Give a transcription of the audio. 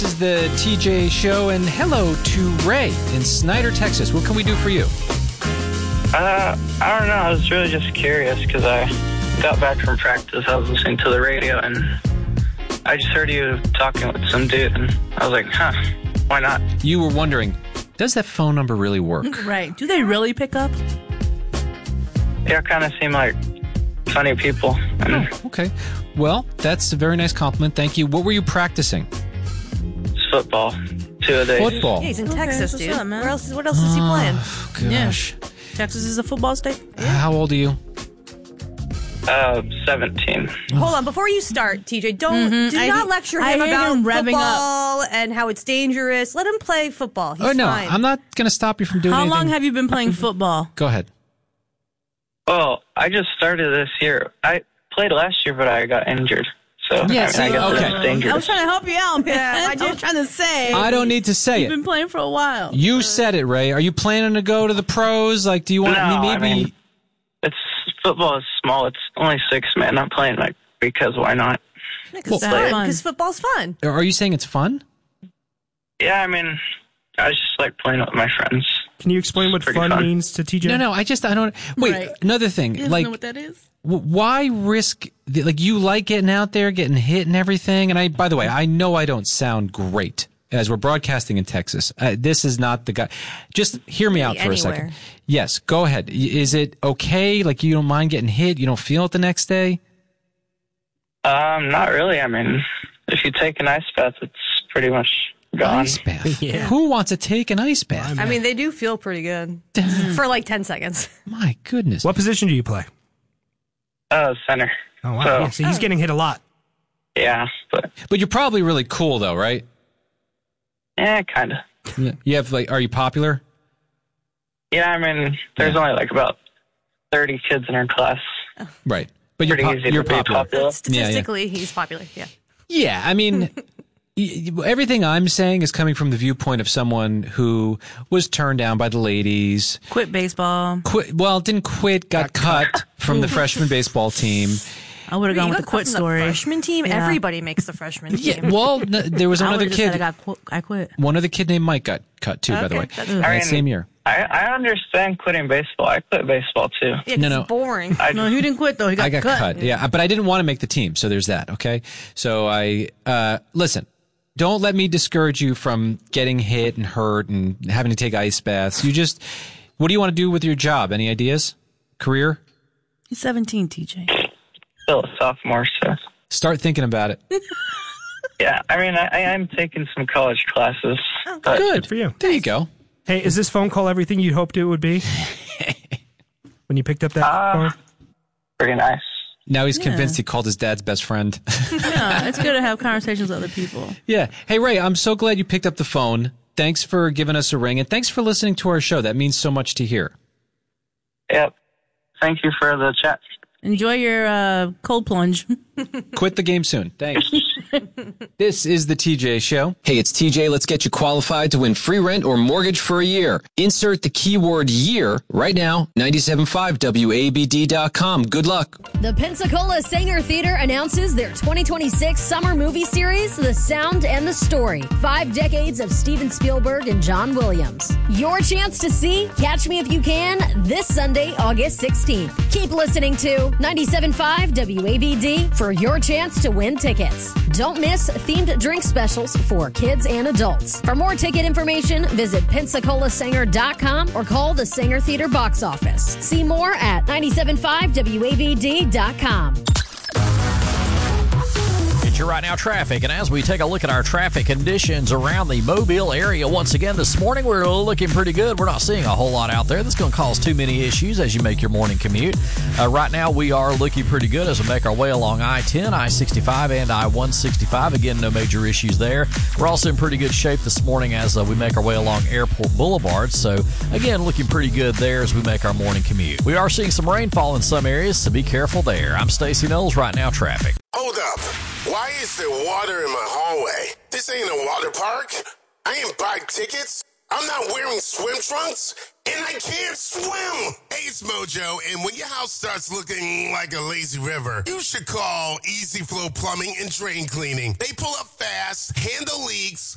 is the TJ Show, and hello to Ray in Snyder, Texas. What can we do for you? I don't know. I was really just curious because I got back from practice. I was listening to the radio, and I just heard you talking with some dude, and I was like, why not? You were wondering, does that phone number really work? Right. Do they really pick up? Yeah, kind of seem like funny people. And Okay. Well, that's a very nice compliment. Thank you. What were you practicing? it's football. 2 a day. Football. Yeah, he's in Okay, Texas, what's dude. up, man? What else is he playing? Gosh. Texas is a football state. How old are you? 17. Hold on, before you start, TJ, do not lecture I him hear about him revving football and how it's dangerous. Let him play football. He's No, fine. I'm not going to stop you from doing How anything. long have you been playing football? Go ahead. Well, I just started this year. I played last year, but I got injured. So Yeah, I see, guess okay. it's dangerous. I was trying to help you out, man. Yeah, I was trying to say. I don't need to say You've it. been playing for a while. You said it, Ray. Are you planning to go to the pros? Like, do you want No, me I maybe... mean, football is small. It's only 6 men. I'm playing because why not? Because fun. football's fun. Are you saying it's fun? Yeah, I mean, I just like playing with my friends. Can you explain what Pretty fun fun. means to TJ? No, I don't... Wait, Right. another thing. You Like, know what that is? why risk... Like, you like getting out there, getting hit and everything. And by the way, I know I don't sound great as we're broadcasting in Texas. This is not the guy. Just hear me out for a second. Anywhere. Yes, go ahead. Is it okay? Like, you don't mind getting hit? You don't feel it the next day? Not really. I mean, if you take an ice bath, it's pretty much gone. Ice bath. Yeah. Who wants to take an ice bath? I mean, they do feel pretty good for like 10 seconds. My goodness. What position do you play? Center. Oh, wow. So, Yeah, so he's getting hit a lot. yeah, but But you're probably really cool, though, right? kind of. You have, like, are you popular? Yeah, I mean, there's only about 30 kids in our class. Right. But you're, Pretty easy you're to be popular. popular. Statistically, he's popular. Yeah. Yeah, I mean, everything I'm saying is coming from the viewpoint of someone who was turned down by the ladies. Quit baseball. Didn't quit, got cut from the freshman baseball team. I would have gone You with the got quit cut from the story. freshman team. Yeah. Everybody makes the freshman team. Yeah, well, there was I another would've just kid. said I quit. One other kid named Mike got cut too, by the Okay, way. that's That I mean, same year. I understand quitting baseball. I quit baseball too. Yeah, 'cause No. it's boring. No, he didn't quit though. He got I got cut. Yeah, but I didn't want to make the team, so there's that. Okay, so listen. Don't let me discourage you from getting hit and hurt and having to take ice baths. What do you want to do with your job? Any ideas? Career? He's 17, TJ. Still a sophomore, so Start thinking about it. yeah. I mean, I am taking some college classes. But Good for you. There you go. Hey, is this phone call everything you hoped it would be? When you picked up that phone? pretty nice. Now he's convinced he called his dad's best friend. Yeah, it's good to have conversations with other people. Yeah. Hey, Ray, I'm so glad you picked up the phone. Thanks for giving us a ring, and thanks for listening to our show. That means so much to hear. Yep. Thank you for the chat. Enjoy your cold plunge. Quit the game soon. Thanks. This is the TJ Show. Hey, it's TJ. Let's get you qualified to win free rent or mortgage for a year. Insert the keyword year right now, 975WABD.com. Good luck. The Pensacola Sanger Theater announces their 2026 summer movie series, The Sound and the Story. 5 decades of Steven Spielberg and John Williams. Your chance to see Catch Me If You Can this Sunday, August 16th. Keep listening to 97.5 WABD for your chance to win tickets. Don't miss themed drink specials for kids and adults. For more ticket information, visit PensacolaSanger.com or call the Sanger Theater box office. See more at 975WABD.com. It's your Right Now traffic, and as we take a look at our traffic conditions around the Mobile area, once again this morning we're looking pretty good. We're not seeing a whole lot out there that's going to cause too many issues as you make your morning commute. Right now we are looking pretty good as we make our way along I-10, I-65, and I-165. Again, no major issues there. We're also in pretty good shape this morning as we make our way along Airport Boulevard. So again, looking pretty good there as we make our morning commute. We are seeing some rainfall in some areas, so be careful there. I'm Stacey Knowles, Right Now traffic. Hold up. Why is there water in my hallway? This ain't a water park. I ain't buy tickets. I'm not wearing swim trunks, and I can't swim. Hey, it's Mojo, and when your house starts looking like a lazy river, you should call Easy Flow Plumbing and Drain Cleaning. They pull up fast, handle leaks,